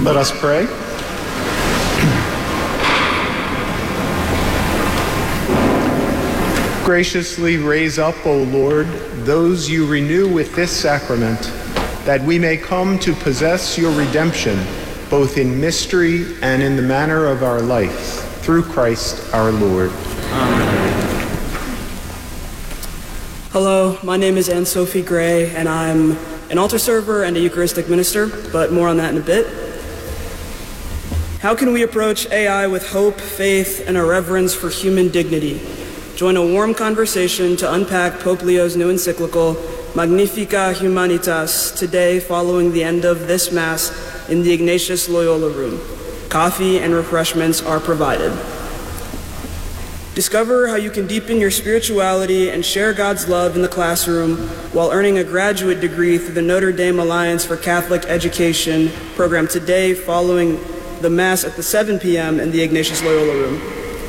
Let us pray. Graciously raise up, O Lord, those you renew with this sacrament, that we may come to possess your redemption, both in mystery and in the manner of our life, through Christ our Lord. Amen. Hello, my name is Anne-Sophie Gray, and I'm an altar server and a Eucharistic minister, but more on that in a bit. How can we approach AI with hope, faith, and a reverence for human dignity? Join a warm conversation to unpack Pope Leo's new encyclical, Magnificat Humanitas, today following the end of this Mass in the Ignatius Loyola Room. Coffee and refreshments are provided. Discover how you can deepen your spirituality and share God's love in the classroom while earning a graduate degree through the Notre Dame Alliance for Catholic Education program today following the Mass at the 7 p.m. in the Ignatius Loyola Room.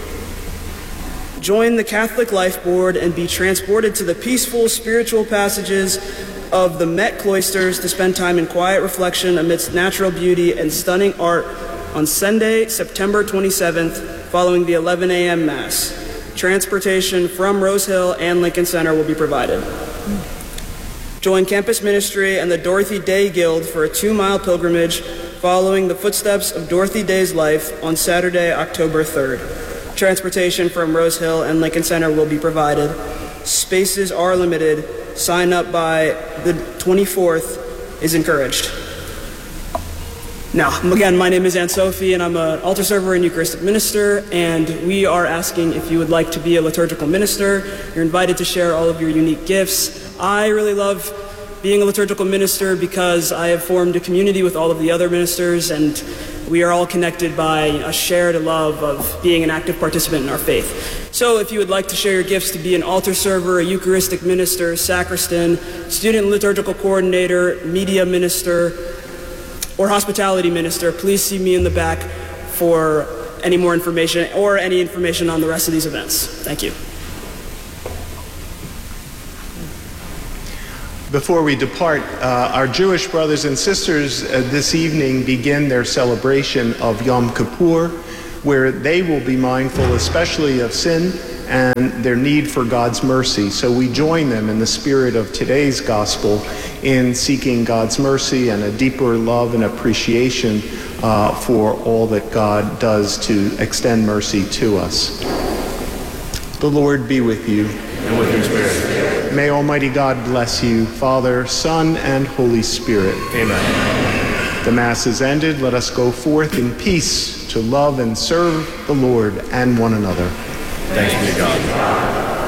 Join the Catholic Life Board and be transported to the peaceful spiritual passages of the Met cloisters to spend time in quiet reflection amidst natural beauty and stunning art on Sunday, September 27th, following the 11 a.m. Mass. Transportation from Rose Hill and Lincoln Center will be provided. Join campus ministry and the Dorothy Day Guild for a 2-mile pilgrimage following the footsteps of Dorothy Day's life on Saturday, October 3rd. Transportation from Rose Hill and Lincoln Center will be provided. Spaces are limited. Sign up by the 24th is encouraged. Now, again, my name is Anne-Sophie, and I'm an altar server and Eucharistic minister, and we are asking if you would like to be a liturgical minister. You're invited to share all of your unique gifts. I really love being a liturgical minister because I have formed a community with all of the other ministers, and we are all connected by a shared love of being an active participant in our faith. So if you would like to share your gifts to be an altar server, a Eucharistic minister, sacristan, student liturgical coordinator, media minister, or hospitality minister, please see me in the back for any more information or any information on the rest of these events. Thank you. Before we depart, our Jewish brothers and sisters this evening begin their celebration of Yom Kippur, where they will be mindful especially of sin and their need for God's mercy. So we join them in the spirit of today's gospel in seeking God's mercy and a deeper love and appreciation for all that God does to extend mercy to us. The Lord be with you. And with your spirit. May Almighty God bless you, Father, Son, and Holy Spirit. Amen. The Mass is ended. Let us go forth in peace to love and serve the Lord and one another. Thanks be to God.